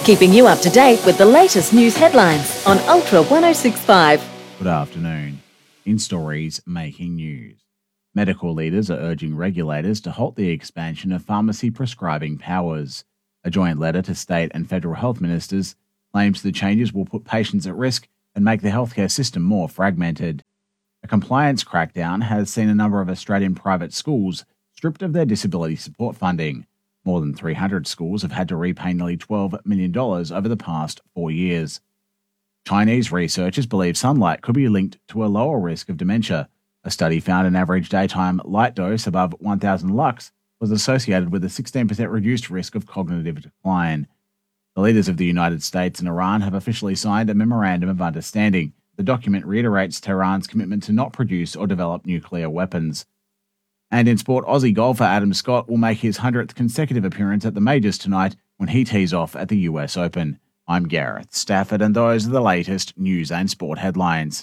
keeping you up to date with the latest news headlines on Ultra 1065. Good afternoon. In stories making news, medical leaders are urging regulators to halt the expansion of pharmacy prescribing powers. A joint letter to state and federal health ministers claims the changes will put patients at risk and make the healthcare system more fragmented. A compliance crackdown has seen a number of Australian private schools stripped of their disability support funding. More than 300 schools have had to repay nearly $12 million over the past 4 years. Chinese researchers believe sunlight could be linked to a lower risk of dementia. A study found an average daytime light dose above 1,000 lux was associated with a 16% reduced risk of cognitive decline. The leaders of the United States and Iran have officially signed a memorandum of understanding. The document reiterates Tehran's commitment to not produce or develop nuclear weapons. And in sport, Aussie golfer Adam Scott will make his 100th consecutive appearance at the majors tonight when he tees off at the US Open. I'm Gareth Stafford, and those are the latest news and sport headlines.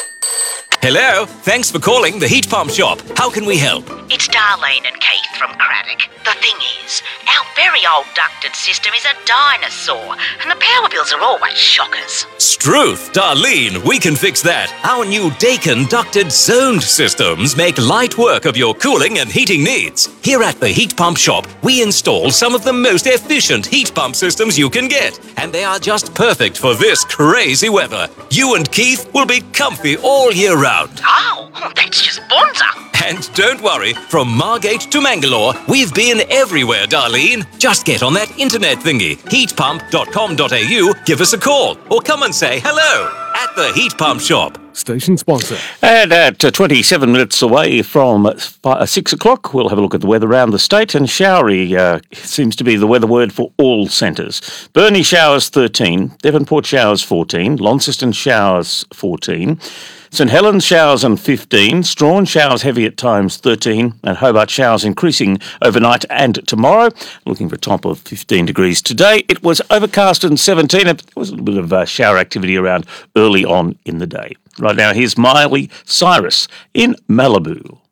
Hello, thanks for calling the Heat Pump Shop. How can we help? It's Darlene and Keith from Craddock. The thing is, our very old ducted system is a dinosaur, and the power bills are always shockers. Struth, Darlene, we can fix that. Our new Dakin ducted zoned systems make light work of your cooling and heating needs. Here at the Heat Pump Shop, we install some of the most efficient heat pump systems you can get, and they are just perfect for this crazy weather. You and Keith will be comfy all year round. Oh, that's just bonza. And don't worry, from Margate to Mangalore, we've been everywhere, Darlene. Just get on that internet thingy, heatpump.com.au, give us a call, or come and say hello at the Heat Pump Shop. Station sponsor. And at 27 minutes away from 6 o'clock, we'll have a look at the weather around the state. And showery seems to be the weather word for all centres. Burnie showers 13, Devonport showers 14, Launceston showers 14, St Helens showers and 15, Strahan showers heavy at times 13, and Hobart showers increasing overnight and tomorrow. Looking for a top of 15 degrees today. It was overcast and 17. There was a little bit of shower activity around early on in the day. Right now, here's Miley Cyrus in Malibu.